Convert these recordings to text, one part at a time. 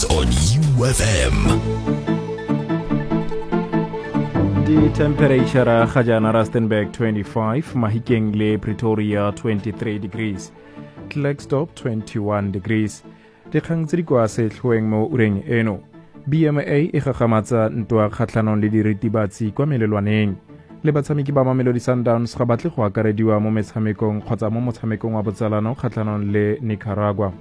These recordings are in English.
News on UFM. The temperature ga jana Rustenburg 25, Mahikeng le Pretoria 23 degrees, Klerksdorp 21 degrees. Dikgang tse di kwa setlhoeng mo ureng eno. BMA e gagamatsa ntwa kgatlhanong le diritibatsi kwa melelwaneng. Le batshameki ba Mamelodi Sundowns ga batle go akarediwa mo metshamekong kgotsa mo motshamekong wa botsalano kgatlhanong le Nicaragua.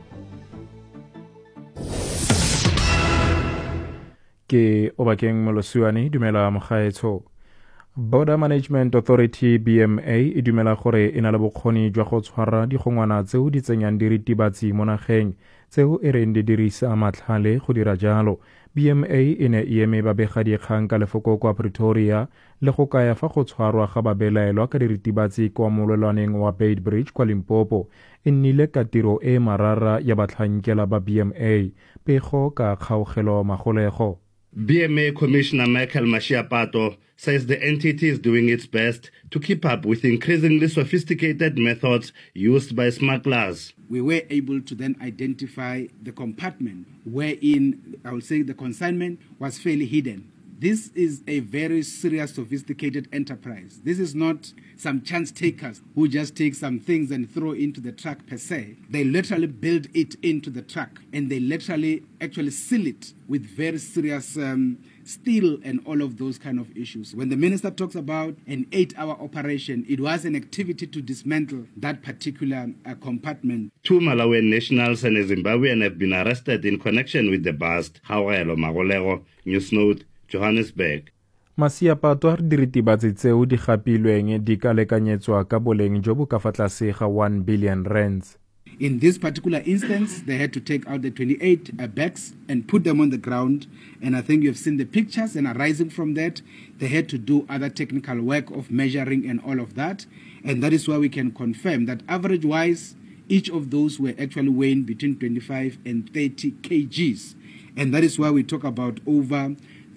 Ke Obakeng Molosiwane dumela mogaetsho. Border Management Authority BMA e dumela gore e na le bokgoni jwa go tshwara digongwana tseo di tsenyang diritibatsi mo nageng tseo e reng di dirisa matlhale go dira jalo. BMA e ne e eme babegakgang ka lefoko kwa Pretoria le go kaya fa go tshwarwa ga babelaelwa ka diritibatsi kwa molelwaneng wa Beitbridge kwa Limpopo e nnile ka tiro e marara ya batlhankela ba BMA pego ka kgaogelo magolego. BMA Commissioner Michael Mashiapato says the entity is doing its best to keep up with increasingly sophisticated methods used by smugglers. We were able to then identify the compartment wherein, I would say, the consignment was fairly hidden. This is a very serious, sophisticated enterprise. This is not some chance takers who just take some things and throw into the truck per se. They literally build it into the truck and they literally actually seal it with very serious steel and all of those kind of issues. When the minister talks about an 8-hour operation, it was an activity to dismantle that particular compartment. 2 Malawian nationals and a Zimbabwean have been arrested in connection with the bust. Hawelo Magolego, News Note, Johannesburg. Masiapato a diritibatsi tseo di gapilweng di ka lekanyetswa ka boleng jo bo ka fa tlase ga 1 billion rands. In this particular instance, they had to take out the 28 bags and put them on the ground. And I think you've seen the pictures, and arising from that, they had to do other technical work of measuring and all of that. And that is why we can confirm that average-wise, each of those were actually weighing between 25 and 30 kgs. And that is why we talk about over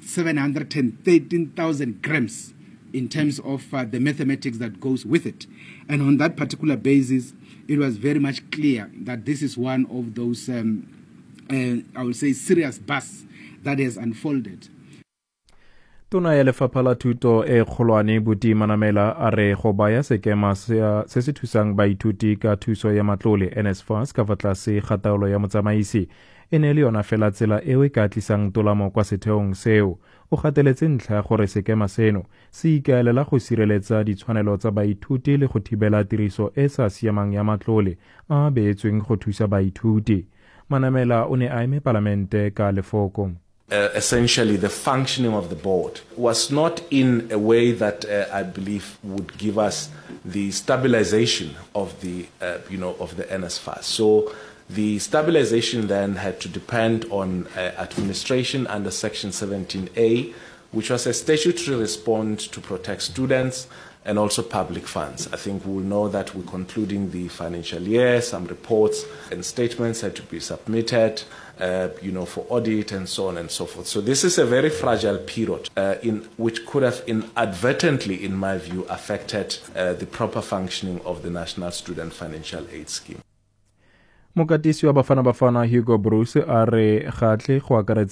713,000 grams in terms of the mathematics that goes with it. And on that particular basis, it was very much clear that this is one of those, I would say, serious busts that has unfolded. Tona ya Lefapha la Thuto e Kgolwane Buti Manamela a re go baya sekema se se thusang baithuti ka thuso ya matlole NSFAS ka fa tlase ga taolo ya motsamaisi e ne le yona fela tsela eo e ka tlisang tolamo kwa setheong seo. O gateletse ntlha gore sekema seno se ikaelela go sireletsa ditshwanelo tsa baithuti le go thibela tiriso e sa siamang ya matlole a beetsweng go thusa baithuti. Manamela o ne a eme palamente ka lefoko. Essentially, the functioning of the board was not in a way that I believe would give us the stabilization of the, of the NSFAS. So the stabilization then had to depend on administration under Section 17A, which was a statutory response to protect students and also public funds. I think we will know that we're concluding the financial year. Some reports and statements had to be submitted, for audit and so on and so forth. So this is a very fragile period in which could have inadvertently, in my view, affected the proper functioning of the National Student Financial Aid Scheme. Mokatisi wa Bafana Bafana Hugo Bruce a re ga tle go akaretsa